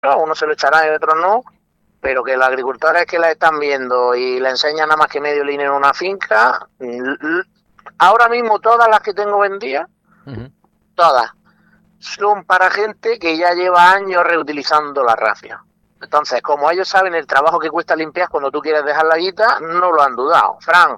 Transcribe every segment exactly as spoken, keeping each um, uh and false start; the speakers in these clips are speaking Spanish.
No, uno se lo echará y otros no, pero que los agricultores que la están viendo y le enseñan nada más que medio línea en una finca, ahora mismo todas las que tengo vendidas, uh-huh. todas, son para gente que ya lleva años reutilizando la rafia. Entonces, como ellos saben el trabajo que cuesta limpiar cuando tú quieres dejar la guita, no lo han dudado. Fran,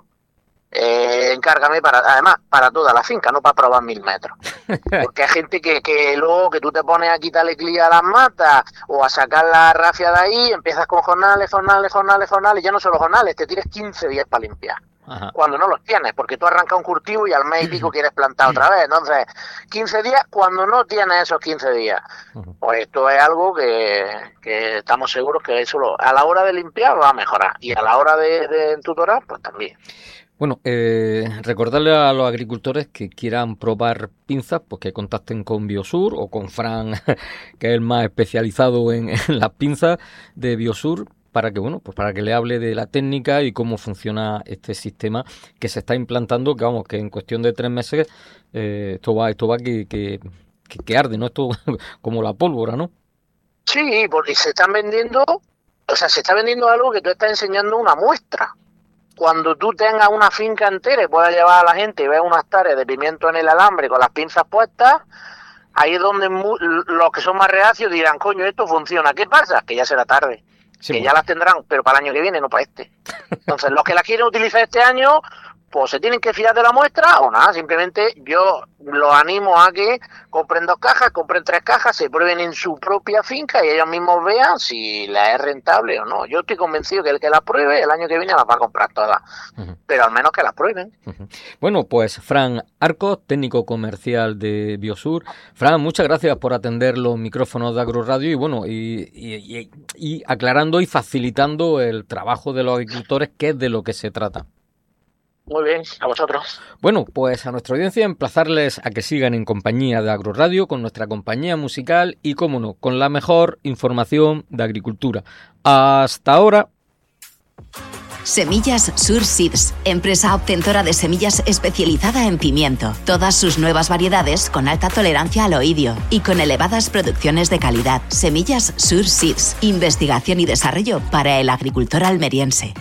eh, encárgame para, además, para toda la finca, no para probar mil metros. Porque hay gente que, que luego que tú te pones a quitarle cría a las matas o a sacar la rafia de ahí, empiezas con jornales, jornales, jornales, jornales, ya no solo jornales, te tires quince días para limpiar. Ajá. Cuando no los tienes, porque tú arrancas un cultivo y al mes y pico quieres plantar otra vez. Entonces, quince días cuando no tienes esos quince días. Pues esto es algo que, que estamos seguros que eso lo, a la hora de limpiar va a mejorar y a la hora de, de entutorar, pues también. Bueno, eh, recordarle a los agricultores que quieran probar pinzas, pues que contacten con Biosur o con Fran, que es el más especializado en, en las pinzas de Biosur, para que bueno, pues para que le hable de la técnica y cómo funciona este sistema que se está implantando, que vamos, que en cuestión de tres meses eh, esto va, esto va que, que, que, que arde, ¿no? Esto como la pólvora, ¿no? Sí, porque se están vendiendo, o sea, se está vendiendo algo que tú estás enseñando una muestra. Cuando tú tengas una finca entera y puedas llevar a la gente y veas unas tareas de pimiento en el alambre con las pinzas puestas, ahí es donde mu- los que son más reacios dirán, coño, esto funciona. ¿Qué pasa? Que ya será tarde. Sí, que bueno. Ya las tendrán, pero para el año que viene, no para este. Entonces, los que la quieren utilizar este año, pues se tienen que fiar de la muestra o nada. Simplemente yo los animo a que compren dos cajas, compren tres cajas, se prueben en su propia finca y ellos mismos vean si la es rentable o no. Yo estoy convencido que el que la pruebe, el año que viene las va a comprar todas. Uh-huh. Pero al menos que las prueben. Uh-huh. Bueno, pues Fran Arcos, técnico comercial de Biosur. Fran, muchas gracias por atender los micrófonos de Agroradio y bueno, y, y, y, y aclarando y facilitando el trabajo de los agricultores, que es de lo que se trata. Muy bien, a vosotros. Bueno, pues a nuestra audiencia emplazarles a que sigan en compañía de Agroradio con nuestra compañía musical y, cómo no, con la mejor información de agricultura. Hasta ahora. Semillas Sur Seeds, empresa obtentora de semillas especializada en pimiento. Todas sus nuevas variedades con alta tolerancia al oidio y con elevadas producciones de calidad. Semillas Sur Seeds, investigación y desarrollo para el agricultor almeriense.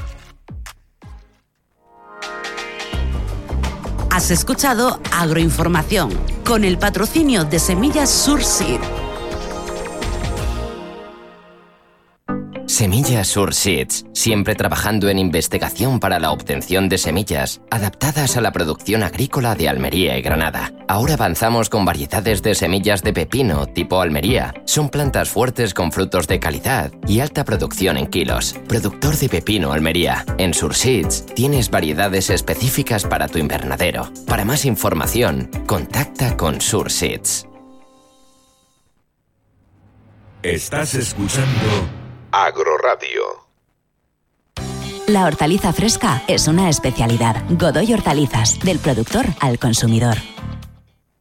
Has escuchado Agroinformación con el patrocinio de Semillas Sur Seed. Semillas Sur Seeds, siempre trabajando en investigación para la obtención de semillas adaptadas a la producción agrícola de Almería y Granada. Ahora avanzamos con variedades de semillas de pepino tipo Almería. Son plantas fuertes con frutos de calidad y alta producción en kilos. Productor de pepino Almería. En Sur Seeds tienes variedades específicas para tu invernadero. Para más información, contacta con Sur Seeds. Estás escuchando Agroradio. La hortaliza fresca es una especialidad. Godoy Hortalizas, del productor al consumidor.